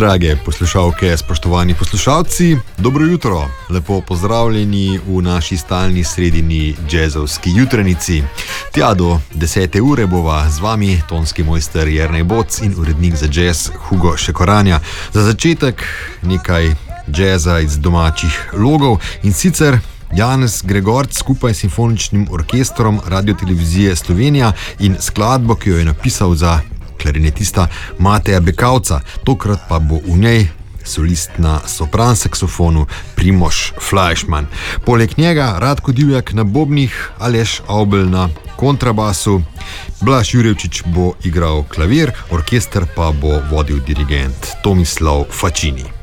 Drage poslušalke, spoštovani poslušalci, dobro jutro. Lepo pozdravljeni v naši stalni sredini džezovski jutrenici. Tja do 10. ure bova z vami tonski mojster Jernej Boc in urednik za džez Hugo Šekoranja. Za začetek nekaj džeza iz domačih logov in sicer Janez Gregorc skupaj s simfoničnim orkestrom Radio-televizije Slovenija in skladbo, ki jo je napisal za klarinetista Mateja Bekavca. Tokrat pa bo v njej solist na sopran saksofonu Primož Fleischmann. Poleg njega Radko Divjak na bobnih, Aleš Avbelj na kontrabasu, Blaž Jurevčič bo igral klavir, orkester pa bo vodil dirigent Tomislav Facini.